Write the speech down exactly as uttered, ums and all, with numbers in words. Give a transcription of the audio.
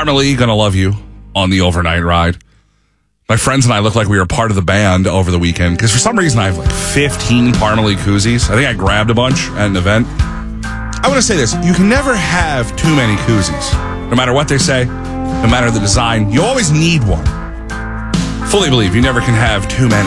Parmalee, gonna love you on the overnight ride. My friends and I look like we were part of the band over the weekend because for some reason I have like fifteen Parmalee koozies. I think I grabbed a bunch at an event. I want to say this. You can never have too many koozies. No matter what they say, no matter the design, you always need one. Fully believe you never can have too many.